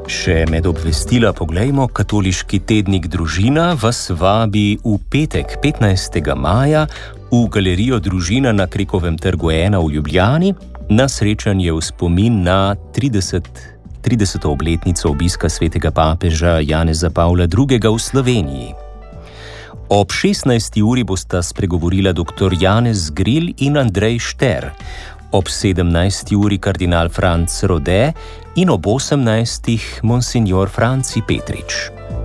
Še med obvestila poglejmo, katoliški tednik Družina vas vabi v petek 15. maja v galerijo Družina na Krekovem trgu 1 v Ljubljani na srečanje v spomin na 30. obletnico obiska svetega papeža Janeza Pavla II. V Sloveniji. Ob 16. uri bosta spregovorila dr. Janez Gril in Andrej Šter, ob 17. uri kardinal Franc Rode in ob 18. monsignor Franci Petrič.